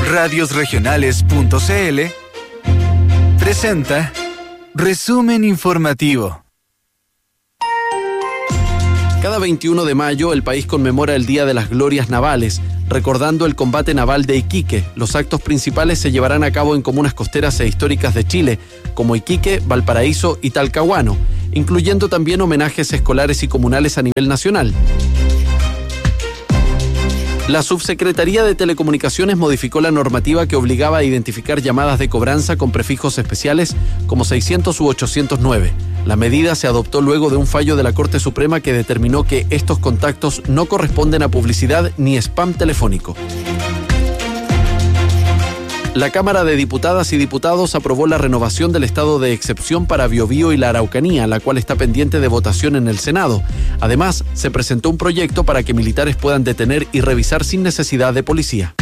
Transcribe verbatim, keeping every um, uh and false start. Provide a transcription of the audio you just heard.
radios regionales punto c l presenta Resumen Informativo. Cada veintiuno de mayo el país conmemora el Día de las Glorias Navales, recordando el combate naval de Iquique. Los actos principales se llevarán a cabo en comunas costeras e históricas de Chile, como Iquique, Valparaíso y Talcahuano, incluyendo también homenajes escolares y comunales a nivel nacional. La Subsecretaría de Telecomunicaciones modificó la normativa que obligaba a identificar llamadas de cobranza con prefijos especiales como seiscientos u ochocientos nueve. La medida se adoptó luego de un fallo de la Corte Suprema que determinó que estos contactos no corresponden a publicidad ni spam telefónico. La Cámara de Diputadas y Diputados aprobó la renovación del estado de excepción para Biobío y la Araucanía, la cual está pendiente de votación en el Senado. Además, se presentó un proyecto para que militares puedan detener y revisar sin necesidad de policía.